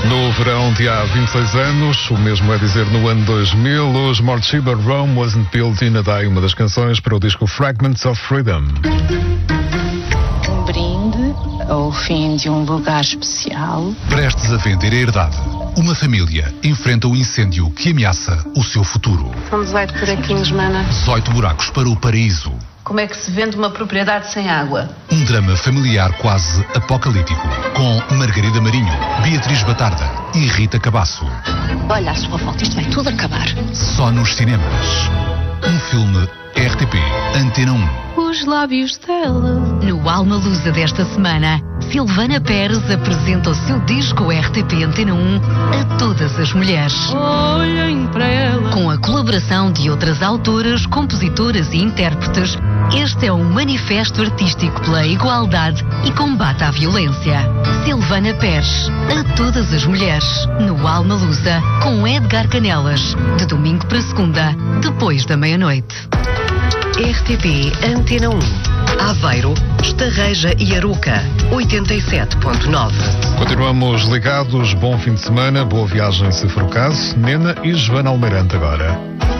No verão de há 26 anos, o mesmo é dizer no ano 2000, os Morcheeba Rome Wasn't Built in a Day, uma das canções para o disco Fragments of Freedom. Um brinde ao fim de um lugar especial. Prestes a vender a herdade. Uma família enfrenta o incêndio que ameaça o seu futuro. São 18 buraquinhos, mana. 18 buracos para o paraíso. Como é que se vende uma propriedade sem água? Um drama familiar quase apocalíptico. Com Margarida Marinho, Beatriz Batarda e Rita Cabasso. Olha à sua volta, isto vai tudo acabar. Só nos cinemas. Um filme RTP Antena 1. Os lábios dela. No Alma Lusa desta semana, Silvana Pérez apresenta o seu disco RTP Antena 1 a todas as mulheres. Olhem para ela. Com a colaboração de outras autoras, compositoras e intérpretes, este é um manifesto artístico pela igualdade e combate à violência. Silvana Pérez, a todas as mulheres, no Alma Lusa, com Edgar Canelas, de domingo para segunda, depois da meia-noite. RTP Antena 1. Aveiro, Estarreja e Aroca, 87.9. Continuamos ligados, bom fim de semana, boa viagem se for o caso. Nena e Joana Almeirante agora.